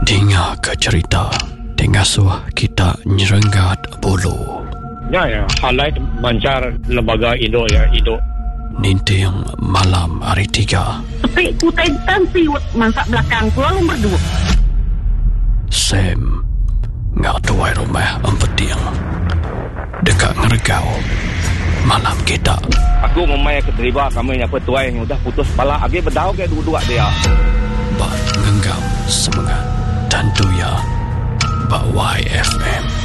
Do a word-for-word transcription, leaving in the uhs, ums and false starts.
Dengar ke cerita Tengah suah kita nyerenggat bulu. Ya, ya. Highlight bancar lembaga Indo ya, Indo. Ninting malam hari tiga. Tapi kutai tansi masak belakang tu lalu berdua. Sam ngak tuai rumah empeting. Dekat ngeregau malam kita. Aku memang keterlibat kami yang petuai yang udah putus pala agi berdau ke dua-dua dia. Bak ngenggam semangat dan tuya Bak Y F M.